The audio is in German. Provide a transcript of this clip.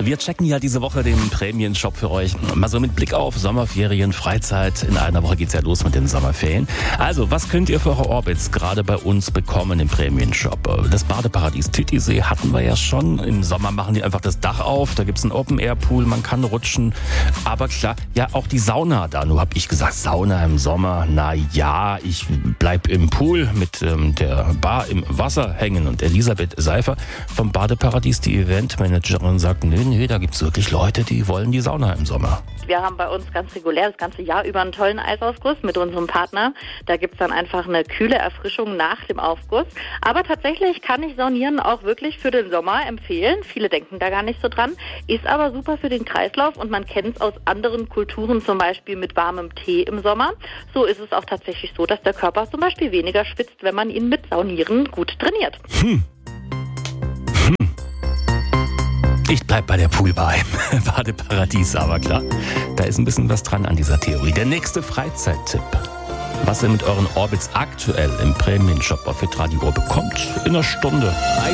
Wir checken ja diese Woche den Prämien-Shop für euch. Mal so mit Blick auf Sommerferien, Freizeit. In einer Woche geht's ja los mit den Sommerferien. Also, was könnt ihr für eure Orbits gerade bei uns bekommen im Prämien-Shop? Das Badeparadies Titisee hatten wir ja schon. Im Sommer machen die einfach das Dach auf. Da gibt's einen Open-Air-Pool, man kann rutschen. Aber klar, ja, auch die Sauna da. Nur hab ich gesagt, Sauna im Sommer. Na ja, ich bleib im Pool mit der Bar im Wasser hängen. Und Elisabeth Seifer vom Badeparadies, die Eventmanagerin, sagt, nee, da gibt's wirklich Leute, die wollen die Sauna im Sommer. Wir haben bei uns ganz regulär das ganze Jahr über einen tollen Eisaufguss mit unserem Partner. Da gibt's dann einfach eine kühle Erfrischung nach dem Aufguss. Aber tatsächlich kann ich Saunieren auch wirklich für den Sommer empfehlen. Viele denken da gar nicht so dran. Ist aber super für den Kreislauf und man kennt es aus anderen Kulturen, zum Beispiel mit warmem Tee im Sommer. So ist es auch tatsächlich so, dass der Körper zum Beispiel weniger schwitzt, wenn man ihn mit Saunieren gut trainiert. Ich bleib bei der Poolbar im Badeparadies, aber klar, da ist ein bisschen was dran an dieser Theorie. Der nächste Freizeittipp. Was ihr mit euren Orbits aktuell im Prämien-Shop auf hitradio bekommt, in einer Stunde.